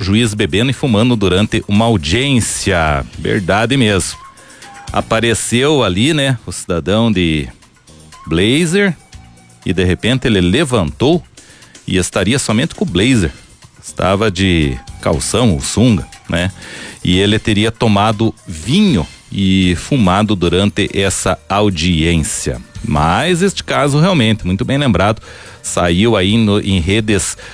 juiz bebendo e fumando durante uma audiência. Verdade mesmo. Apareceu ali, né, o cidadão de blazer e de repente ele levantou e estaria somente com o blazer. Estava de calção ou sunga, né? E ele teria tomado vinho e fumado durante essa audiência. Mas este caso realmente, muito bem lembrado, saiu aí em rede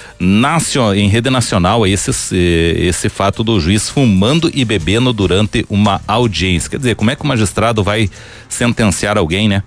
nacional esse fato do juiz fumando e bebendo durante uma audiência. Quer dizer, como é que o magistrado vai sentenciar alguém, né?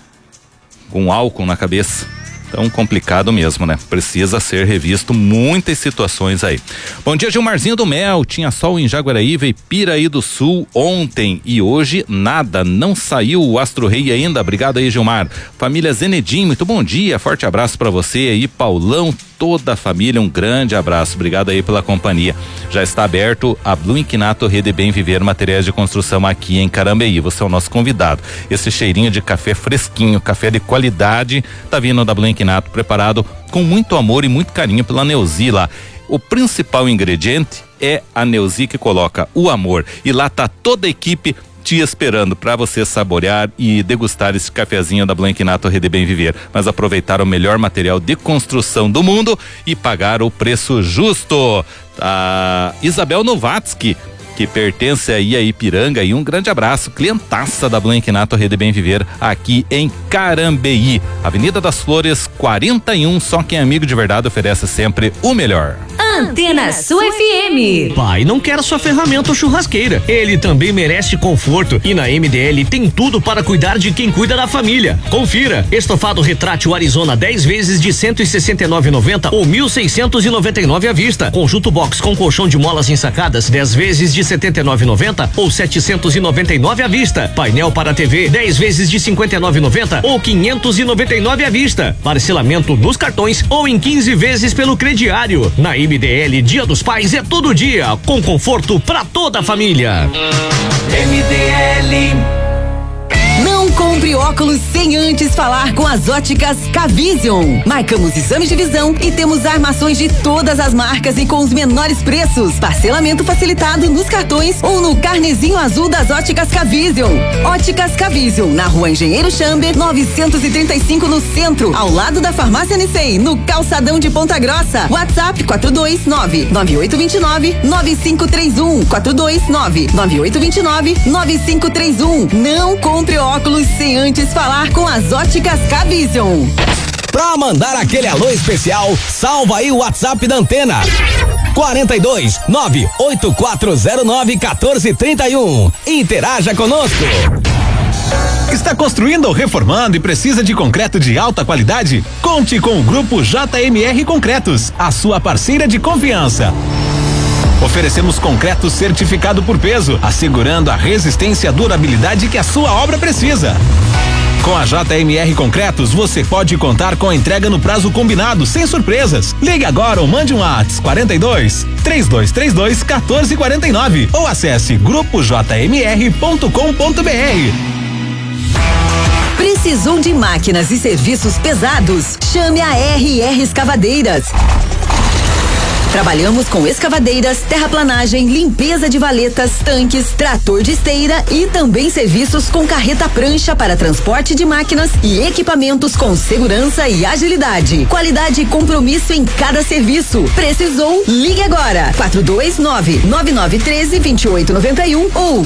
Com álcool na cabeça? Tão complicado mesmo, né? Precisa ser revisto muitas situações aí. Bom dia, Gilmarzinho do Mel. Tinha sol em Jaguaraíva e Piraí do Sul ontem e hoje nada, não saiu o Astro Rei ainda. Obrigado aí, Gilmar. Família Zenedim, muito bom dia, forte abraço pra você aí, Paulão, toda a família, um grande abraço, obrigado aí pela companhia. Já está aberto a Blue Inquinato Rede Bem Viver Materiais de Construção aqui em Carambeí, você é o nosso convidado. Esse cheirinho de café fresquinho, café de qualidade, tá vindo da Blue Inquinato, preparado com muito amor e muito carinho pela Neuzi lá. O principal ingrediente é a Neuzi, que coloca o amor, e lá tá toda a equipe te esperando para você saborear e degustar esse cafezinho da Blue Inquinato Rede Bem Viver, mas aproveitar o melhor material de construção do mundo e pagar o preço justo. A Isabel Novatsky, que pertence aí a Ipiranga, e um grande abraço, clientaça da Blue Inquinato Rede Bem Viver aqui em Carambeí, Avenida das Flores 41, só quem é amigo de verdade oferece sempre o melhor. Antena Sul FM. Pai não quer sua ferramenta ou churrasqueira, ele também merece conforto, e na MDL tem tudo para cuidar de quem cuida da família. Confira: estofado retrátil Arizona 10 vezes de 169,90 ou 1.699 à vista. Conjunto box com colchão de molas ensacadas 10 vezes de 79,90 ou 799 à vista. Painel para TV 10 vezes de 59,90 ou 599 à vista. Parcelamento nos cartões ou em 15 vezes pelo crediário. Na MDL, Dia dos Pais é todo dia, com conforto para toda a família. MDL. Não compre óculos sem antes falar com as óticas K-Vision. Marcamos exames de visão e temos armações de todas as marcas e com os menores preços. Parcelamento facilitado nos cartões ou no carnezinho azul das óticas K-Vision. Óticas K-Vision, na Rua Engenheiro Chamber, 935 no centro, ao lado da Farmácia Nicei, no calçadão de Ponta Grossa. WhatsApp 429-9829-9531. 429-9829-9531. Não compre óculos sem antes falar com as óticas K-Vision. Pra mandar aquele alô especial, salva aí o WhatsApp da Antena. 42-98409-1431. Interaja conosco. Está construindo ou reformando e precisa de concreto de alta qualidade? Conte com o Grupo JMR Concretos, a sua parceira de confiança. Oferecemos concreto certificado por peso, assegurando a resistência e a durabilidade que a sua obra precisa. Com a JMR Concretos, você pode contar com a entrega no prazo combinado, sem surpresas. Ligue agora ou mande um WhatsApp 42-3232-1449 ou acesse grupojmr.com.br. Precisou de máquinas e serviços pesados? Chame a RR Escavadeiras. Trabalhamos com escavadeiras, terraplanagem, limpeza de valetas, tanques, trator de esteira e também serviços com carreta prancha para transporte de máquinas e equipamentos com segurança e agilidade. Qualidade e compromisso em cada serviço. Precisou? Ligue agora. 429-9913-2891 ou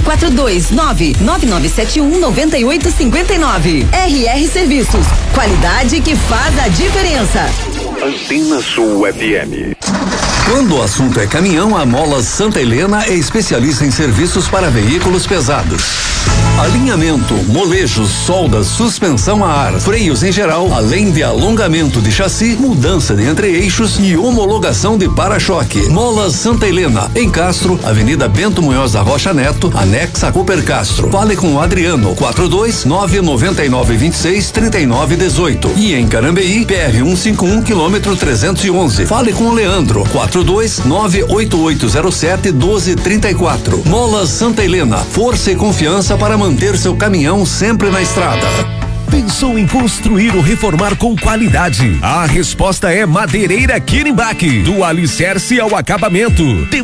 429-9971-9859. RR Serviços. Qualidade que faz a diferença. Antena Sul FM. Quando o assunto é caminhão, a Molas Santa Helena é especialista em serviços para veículos pesados. Alinhamento, molejos, soldas, suspensão a ar, freios em geral, além de alongamento de chassi, mudança de entre-eixos e homologação de para-choque. Molas Santa Helena, em Castro, Avenida Bento Munhoz da Rocha Neto, anexa a Cooper Castro. Fale com o Adriano, 42-999-26-3918. E em Carambeí, PR-151, quilômetro 311. Fale com o Leandro, 42-98807-1234. Molas Santa Helena, força e confiança para manter seu caminhão sempre na estrada. Pensou em construir ou reformar com qualidade? A resposta é Madeireira Kirinbach, do alicerce ao acabamento.